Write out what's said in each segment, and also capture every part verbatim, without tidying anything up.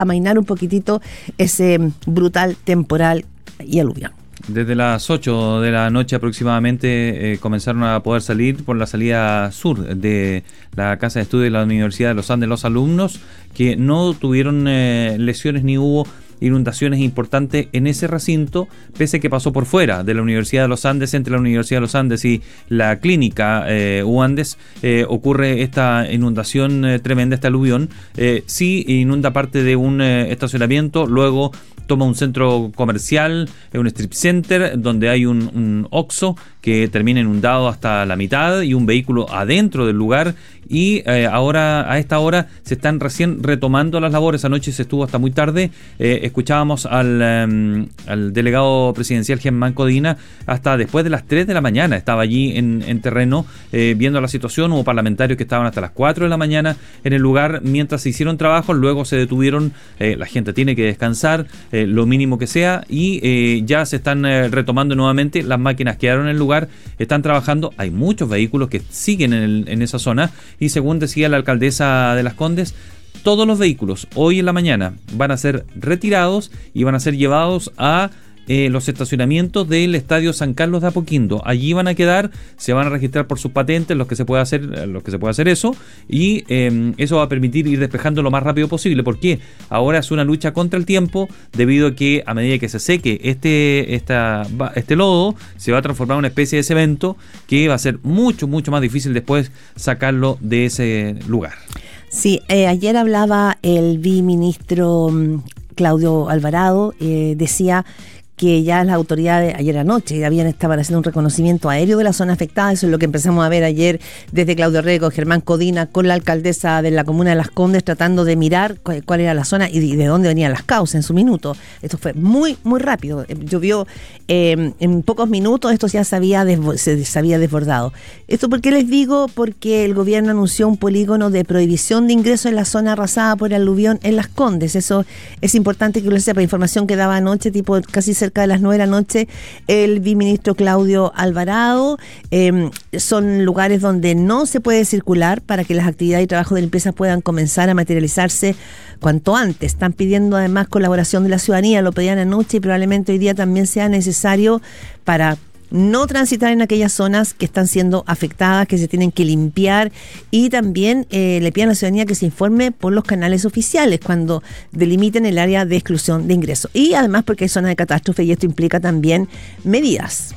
amainar un poquitito ese brutal temporal y aluvión. Desde las ocho de la noche aproximadamente eh, comenzaron a poder salir por la salida sur de la Casa de Estudios de la Universidad de los Andes los alumnos que no tuvieron eh, lesiones ni hubo inundaciones importantes en ese recinto, pese a que pasó por fuera de la Universidad de los Andes. Entre la Universidad de los Andes y la clínica eh, U Andes eh, ocurre esta inundación eh, tremenda, este aluvión. Eh, sí inunda parte de un eh, estacionamiento, luego toma un centro comercial, un strip center, donde hay un, un Oxxo que termina inundado hasta la mitad y un vehículo adentro del lugar. Y eh, ahora, a esta hora, se están recién retomando las labores. Anoche se estuvo hasta muy tarde. Eh, escuchábamos al, um, al delegado presidencial Germán Codina hasta después de las tres de la mañana. Estaba allí en, en terreno eh, viendo la situación. Hubo parlamentarios que estaban hasta las cuatro de la mañana en el lugar mientras se hicieron trabajos. Luego se detuvieron. Eh, la gente tiene que descansar, eh, lo mínimo que sea. Y eh, ya se están eh, retomando nuevamente. Las máquinas quedaron en el lugar. Están trabajando. Hay muchos vehículos que siguen en, el, en esa zona. Y según decía la alcaldesa de Las Condes, todos los vehículos hoy en la mañana van a ser retirados y van a ser llevados a eh, los estacionamientos del Estadio San Carlos de Apoquindo. Allí van a quedar, se van a registrar por sus patentes los que se puede hacer, los que se puede hacer eso, y eh, eso va a permitir ir despejando lo más rápido posible, porque ahora es una lucha contra el tiempo, debido a que a medida que se seque este, esta, este lodo, se va a transformar en una especie de cemento que va a ser mucho, mucho más difícil después sacarlo de ese lugar. Sí, eh, ayer hablaba el viceministro um, Claudio Alvarado, eh, decía que ya las autoridades ayer anoche habían estaban haciendo un reconocimiento aéreo de la zona afectada. Eso es lo que empezamos a ver ayer desde Claudio Rego, Germán Codina, con la alcaldesa de la comuna de Las Condes, tratando de mirar cuál, cuál era la zona y de dónde venían las causas en su minuto. Esto fue muy, muy rápido. Llovió eh, en pocos minutos, esto ya se había, desbo- se, se había desbordado. ¿Esto por qué les digo? Porque el gobierno anunció un polígono de prohibición de ingreso en la zona arrasada por el aluvión en Las Condes. Eso es importante que lo sepa. Información que daba anoche, tipo casi cerca de las nueve de la noche, el viceministro Claudio Alvarado. Eh, son lugares donde no se puede circular para que las actividades y trabajo de limpieza puedan comenzar a materializarse cuanto antes. Están pidiendo además colaboración de la ciudadanía, lo pedían anoche y probablemente hoy día también sea necesario para no transitar en aquellas zonas que están siendo afectadas, que se tienen que limpiar, y también eh, le piden a la ciudadanía que se informe por los canales oficiales cuando delimiten el área de exclusión de ingreso. Y además porque hay zonas de catástrofe y esto implica también medidas.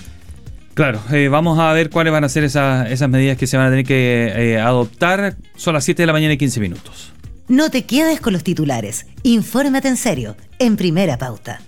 Claro, eh, vamos a ver cuáles van a ser esas, esas medidas que se van a tener que eh, adoptar. Son las siete de la mañana y quince minutos. No te quedes con los titulares. Infórmate en serio, en Primera Pauta.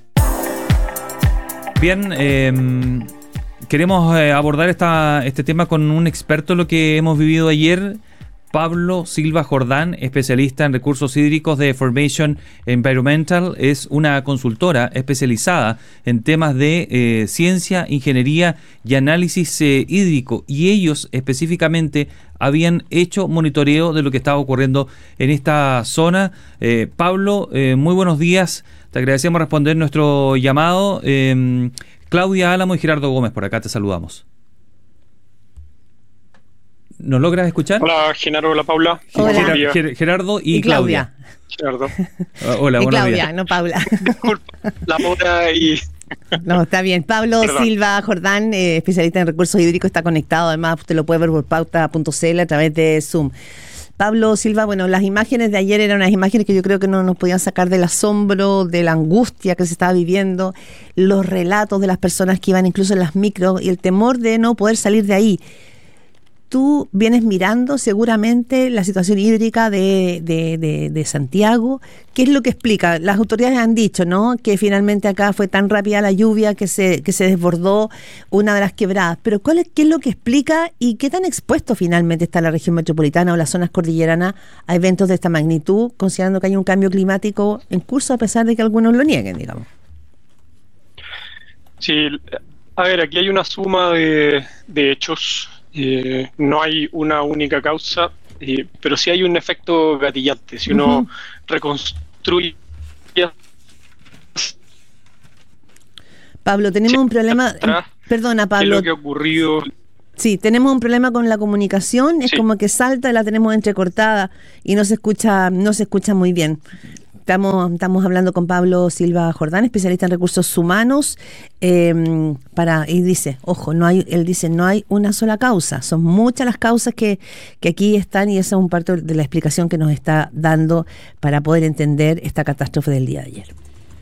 Bien, eh, queremos eh, abordar esta, este tema con un experto en lo que hemos vivido ayer, Pablo Silva Jordán, especialista en recursos hídricos de Formation Environmental. Es una consultora especializada en temas de eh, ciencia, ingeniería y análisis eh, hídrico, y ellos específicamente habían hecho monitoreo de lo que estaba ocurriendo en esta zona. Eh, Pablo, eh, muy buenos días. Te agradecemos responder nuestro llamado. Eh, Claudia Álamo y Gerardo Gómez por acá te saludamos. ¿Nos logras escuchar? Hola, Genaro, hola, Paula. Hola. Ger- Ger- Gerardo y, Y Claudia. Gerardo. Claudia. Uh, hola, Y buenos Claudia, días. no Paula. Disculpa, la Paula y... No, está bien. Pablo Perdón. Silva Jordán, eh, especialista en recursos hídricos, está conectado. Además, usted lo puede ver por pauta punto c l a través de Zoom. Pablo Silva, bueno, las imágenes de ayer eran unas imágenes que yo creo que no nos podían sacar del asombro, de la angustia que se estaba viviendo, los relatos de las personas que iban incluso en las micros y el temor de no poder salir de ahí. Tú vienes mirando seguramente la situación hídrica de, de, de, de Santiago. ¿Qué es lo que explica? Las autoridades han dicho, ¿no?, que finalmente acá fue tan rápida la lluvia que se, que se desbordó una de las quebradas. Pero ¿cuál es, qué es lo que explica y qué tan expuesto finalmente está la región metropolitana o las zonas cordilleranas a eventos de esta magnitud, considerando que hay un cambio climático en curso a pesar de que algunos lo nieguen, digamos? Sí, a ver, aquí hay una suma de, de hechos. Eh, no hay una única causa, eh, pero sí hay un efecto gatillante. Si uno uh-huh. reconstruye... Pablo, tenemos un problema... Atrás, Perdona, Pablo. ¿qué es lo que ha ocurrido? Sí, tenemos un problema con la comunicación. Es sí. como que salta y la tenemos entrecortada y no se escucha, no se escucha muy bien. estamos, estamos hablando con Pablo Silva Jordán, especialista en recursos humanos, eh, para, y dice, ojo, no hay, él dice, no hay una sola causa, son muchas las causas que, que aquí están, y esa es un parte de la explicación que nos está dando para poder entender esta catástrofe del día de ayer.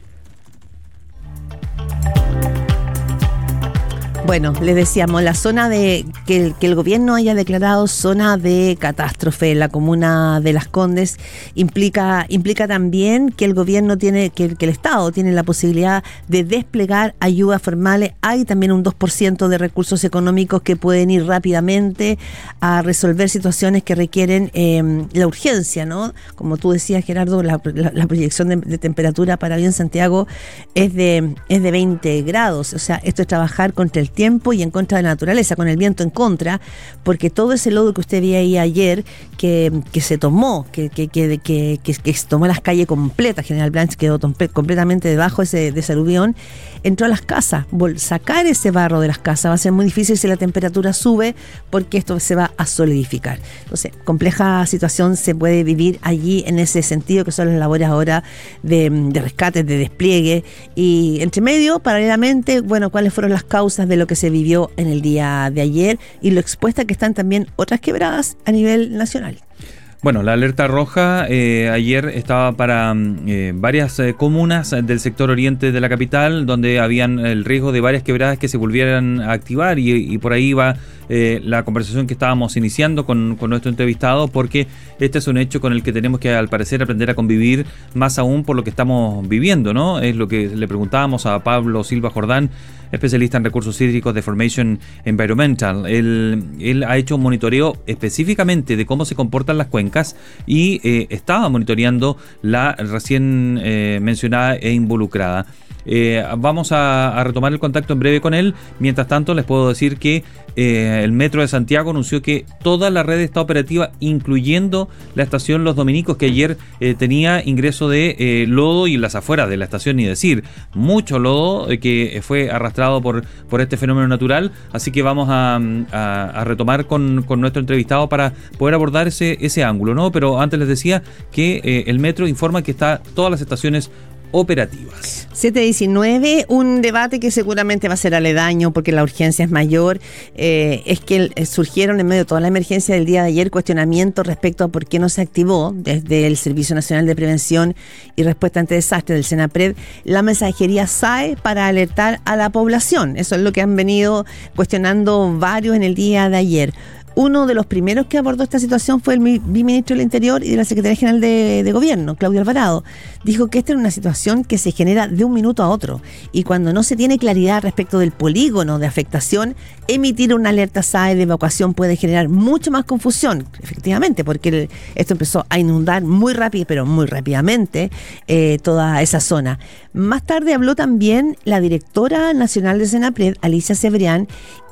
Bueno, les decíamos, la zona de que el, que el gobierno haya declarado zona de catástrofe en la comuna de Las Condes implica implica también que el gobierno tiene, que, que el Estado tiene la posibilidad de desplegar ayudas formales. Hay también un dos por ciento de recursos económicos que pueden ir rápidamente a resolver situaciones que requieren eh, la urgencia, ¿no? Como tú decías, Gerardo, la, la, la proyección de, de temperatura para bien Santiago es de, es de veinte grados. O sea, esto es trabajar contra el tiempo y en contra de la naturaleza, con el viento en contra, porque todo ese lodo que usted veía ahí ayer, que, que se tomó, que, que, que, que, que, que se tomó las calles completas, General Blanch quedó tompe, completamente debajo de ese, de ese aluvión, entró a las casas. Sacar ese barro de las casas va a ser muy difícil si la temperatura sube, porque esto se va a solidificar. Entonces, compleja situación se puede vivir allí en ese sentido, que son las labores ahora de, de rescate, de despliegue, y entre medio, paralelamente, bueno, cuáles fueron las causas de lo que se vivió en el día de ayer y lo expuesta que están también otras quebradas a nivel nacional. Bueno, la alerta roja eh, ayer estaba para eh, varias eh, comunas del sector oriente de la capital, donde habían el riesgo de varias quebradas que se volvieran a activar, y, y por ahí va eh, la conversación que estábamos iniciando con, con nuestro entrevistado, porque este es un hecho con el que tenemos que, al parecer, aprender a convivir, más aún por lo que estamos viviendo, ¿no? Es lo que le preguntábamos a Pablo Silva Jordán, especialista en recursos hídricos de Formation Environmental. Él, él ha hecho un monitoreo específicamente de cómo se comportan las cuencas y eh, estaba monitoreando la recién eh, mencionada e involucrada. Eh, vamos a, a retomar el contacto en breve con él. Mientras tanto, les puedo decir que eh, el Metro de Santiago anunció que toda la red está operativa, incluyendo la estación Los Dominicos, que ayer eh, tenía ingreso de eh, lodo, y las afueras de la estación, ni decir, mucho lodo eh, que fue arrastrado por, por este fenómeno natural. Así que vamos a, a, a retomar con, con nuestro entrevistado para poder abordar ese, ese ángulo, ¿no? Pero antes les decía que eh, el Metro informa que está todas las estaciones operativas. siete diecinueve, un debate que seguramente va a ser aledaño porque la urgencia es mayor. Eh, es que eh, surgieron en medio de toda la emergencia del día de ayer cuestionamientos respecto a por qué no se activó desde el Servicio Nacional de Prevención y Respuesta ante Desastres del SENAPRED la mensajería S A E para alertar a la población. Eso es lo que han venido cuestionando varios en el día de ayer. Uno de los primeros que abordó esta situación fue el viceministro del Interior y de la Secretaría General de, de Gobierno, Claudio Alvarado. Dijo que esta era una situación que se genera de un minuto a otro, y cuando no se tiene claridad respecto del polígono de afectación, emitir una alerta S A E de evacuación puede generar mucho más confusión, efectivamente, porque el, esto empezó a inundar muy rápido, pero muy rápidamente, eh, toda esa zona. Más tarde habló también la directora nacional de SENAPRED, Alicia Cebrián,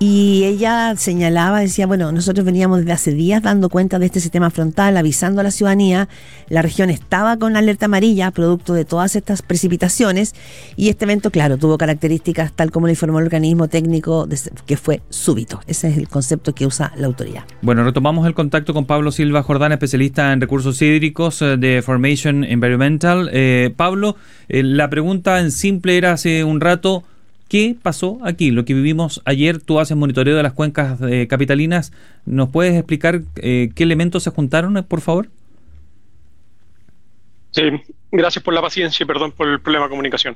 y ella señalaba, decía, bueno, nosotros veníamos desde hace días dando cuenta de este sistema frontal, avisando a la ciudadanía. La región estaba con alerta amarilla, producto de todas estas precipitaciones, y este evento, claro, tuvo características tal como lo informó el organismo técnico, de, que fue súbito. Ese es el concepto que usa la autoridad. Bueno, retomamos el contacto con Pablo Silva Jordán, especialista en recursos hídricos de Formation Environmental. Eh, Pablo, eh, la pregunta en simple era hace un rato: ¿qué pasó aquí? Lo que vivimos ayer, tú haces monitoreo de las cuencas eh, capitalinas. ¿Nos puedes explicar eh, qué elementos se juntaron, por favor? Sí, gracias por la paciencia y perdón por el problema de comunicación.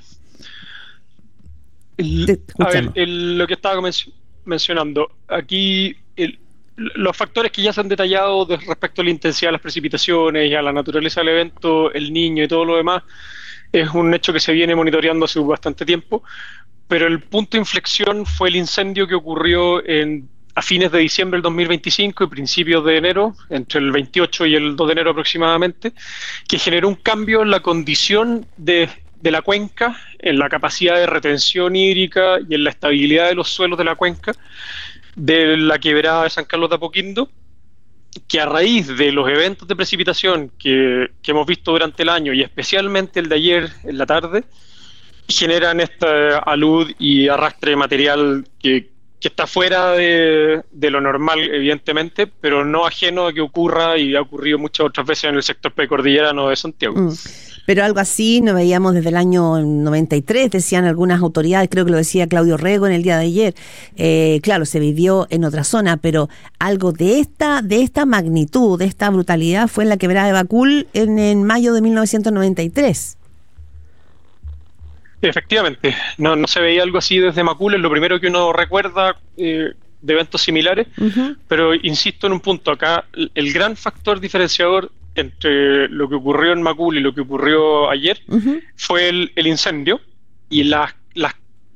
El, a ver, el, lo que estaba men- mencionando, aquí el, los factores que ya se han detallado de respecto a la intensidad de las precipitaciones y a la naturaleza del evento, el niño y todo lo demás, es un hecho que se viene monitoreando hace bastante tiempo. Pero el punto de inflexión fue el incendio que ocurrió en, a fines de diciembre del dos mil veinticinco y principios de enero, entre el veintiocho y el dos de enero aproximadamente, que generó un cambio en la condición de, de la cuenca, en la capacidad de retención hídrica y en la estabilidad de los suelos de la cuenca, de la quebrada de San Carlos de Apoquindo, que a raíz de los eventos de precipitación que, que hemos visto durante el año, y especialmente el de ayer en la tarde, generan esta alud y arrastre de material que, que está fuera de, de lo normal, evidentemente, pero no ajeno a que ocurra y ha ocurrido muchas otras veces en el sector precordillerano de Santiago. Mm. Pero algo así no veíamos desde el año noventa y tres, decían algunas autoridades, creo que lo decía Claudio Rego en el día de ayer. Eh, claro, se vivió en otra zona, pero algo de esta de esta magnitud, de esta brutalidad, fue en la quebrada de Macul en, en mayo de mil novecientos noventa y tres. Efectivamente, no, no se veía algo así desde Macul, es lo primero que uno recuerda eh, de eventos similares, uh-huh. Pero insisto en un punto acá, el, el gran factor diferenciador entre lo que ocurrió en Macul y lo que ocurrió ayer uh-huh. fue el, el incendio y la, la,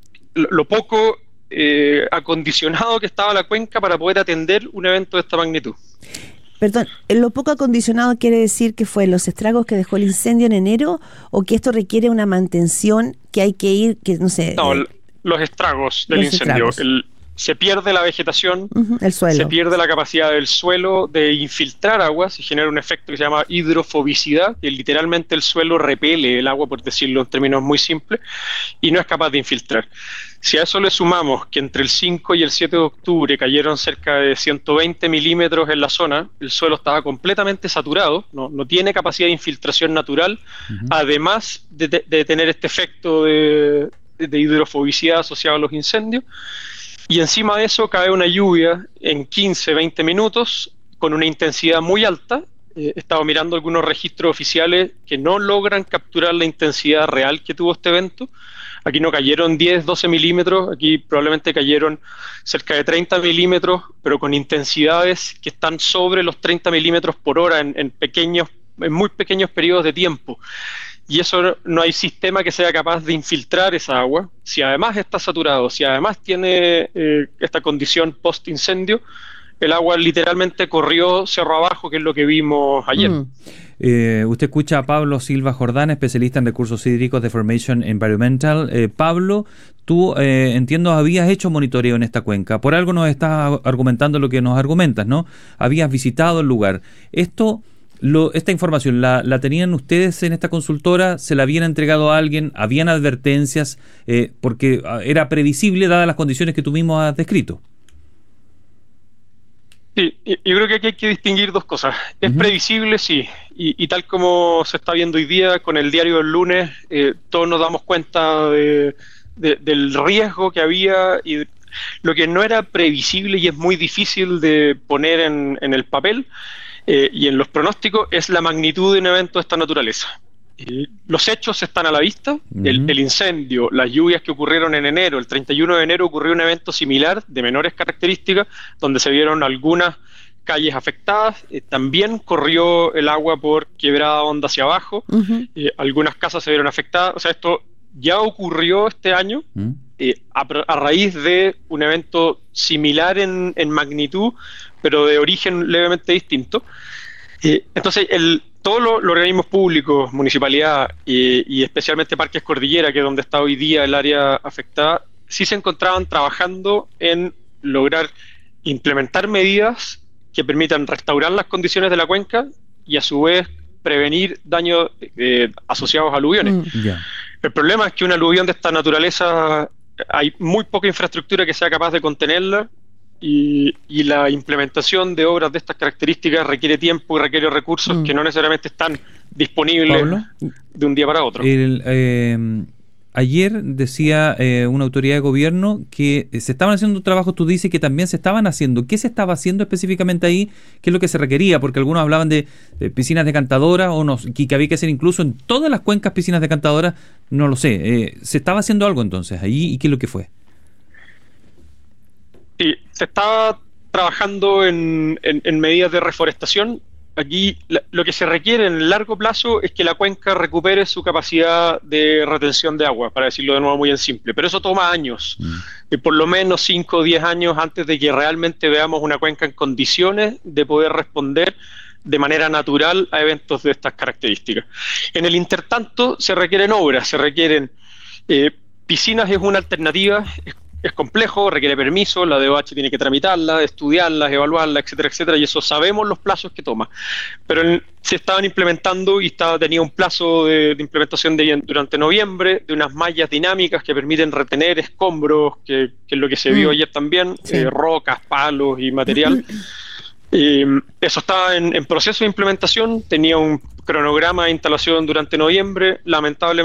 lo poco eh, acondicionado que estaba la cuenca para poder atender un evento de esta magnitud. Perdón, ¿lo poco acondicionado quiere decir que fue los estragos que dejó el incendio en enero o que esto requiere una mantención que hay que ir, que no sé... No, eh, los estragos del los incendio. Estragos. El, se pierde la vegetación, uh-huh, el suelo. Se pierde la capacidad del suelo de infiltrar agua, se genera un efecto que se llama hidrofobicidad, que literalmente el suelo repele el agua, por decirlo en términos muy simples, y no es capaz de infiltrar. Si a eso le sumamos que entre el cinco y el siete de octubre cayeron cerca de ciento veinte milímetros en la zona, el suelo estaba completamente saturado, no, no tiene capacidad de infiltración natural, uh-huh. además de, de, de tener este efecto de, de hidrofobicidad asociado a los incendios. Y encima de eso cae una lluvia en quince, veinte minutos con una intensidad muy alta. Eh, he estado mirando algunos registros oficiales que no logran capturar la intensidad real que tuvo este evento. Aquí no cayeron diez, doce milímetros, aquí probablemente cayeron cerca de treinta milímetros, pero con intensidades que están sobre los treinta milímetros por hora en, en, pequeños, en muy pequeños periodos de tiempo. Y eso no hay sistema que sea capaz de infiltrar esa agua. Si además está saturado, si además tiene eh, esta condición post-incendio, el agua literalmente corrió cerro abajo, que es lo que vimos ayer. Mm. Eh, usted escucha a Pablo Silva Jordán, especialista en recursos hídricos de Formation Environmental. Eh, Pablo, tú, eh, entiendo, habías hecho monitoreo en esta cuenca. Por algo nos estás argumentando lo que nos argumentas, ¿no? Habías visitado el lugar. Esto... Lo, esta información, ¿la, ¿la tenían ustedes en esta consultora? ¿Se la habían entregado a alguien? ¿Habían advertencias? Eh, porque era previsible dadas las condiciones que tú mismo has descrito. Sí, yo creo que aquí hay que distinguir dos cosas. Es uh-huh. previsible, sí, y, y tal como se está viendo hoy día con el diario del lunes, eh, todos nos damos cuenta de, de, del riesgo que había, y lo que no era previsible y es muy difícil de poner en, en el papel Eh, y en los pronósticos es la magnitud de un evento de esta naturaleza. Eh, los hechos están a la vista, uh-huh. el, el incendio, las lluvias que ocurrieron en enero, el treinta y uno de enero ocurrió un evento similar de menores características, donde se vieron algunas calles afectadas, eh, también corrió el agua por Quebrada Honda hacia abajo, uh-huh. eh, algunas casas se vieron afectadas, o sea, esto ya ocurrió este año, uh-huh. eh, a, a raíz de un evento similar en, en magnitud, pero de origen levemente distinto. Eh, entonces, el, todos los, los organismos públicos, municipalidad y, y especialmente Parques Cordillera, que es donde está hoy día el área afectada, sí se encontraban trabajando en lograr implementar medidas que permitan restaurar las condiciones de la cuenca y a su vez prevenir daños eh, asociados a aluviones. Mm. Yeah. El problema es que una aluvión de esta naturaleza hay muy poca infraestructura que sea capaz de contenerla. Y, y la implementación de obras de estas características requiere tiempo y requiere recursos mm. que no necesariamente están disponibles ¿Pablo? De un día para otro. El, eh, ayer decía eh, una autoridad de gobierno que se estaban haciendo trabajos, tú dices que también se estaban haciendo. ¿Qué se estaba haciendo específicamente ahí? ¿Qué es lo que se requería? Porque algunos hablaban de, de piscinas decantadoras o no, que, que había que hacer incluso en todas las cuencas piscinas decantadoras, no lo sé. Eh, ¿Se estaba haciendo algo entonces ahí y qué es lo que fue? Sí, se estaba trabajando en, en, en medidas de reforestación. Aquí la, lo que se requiere en el largo plazo es que la cuenca recupere su capacidad de retención de agua, para decirlo de nuevo muy en simple. Pero eso toma años, mm. y por lo menos cinco o diez años antes de que realmente veamos una cuenca en condiciones de poder responder de manera natural a eventos de estas características. En el intertanto se requieren obras, se requieren eh, piscinas es una alternativa. Es, Es complejo, requiere permiso, la D O H tiene que tramitarla, estudiarla, evaluarla, etcétera, etcétera, y eso sabemos los plazos que toma. Pero en, se estaban implementando y estaba, tenía un plazo de, de implementación de, durante noviembre, de unas mallas dinámicas que permiten retener escombros, que, que es lo que se vio mm. ayer también, sí. eh, rocas, palos y material, Eh, eso estaba en, en proceso de implementación, tenía un cronograma de instalación durante noviembre, lamentablemente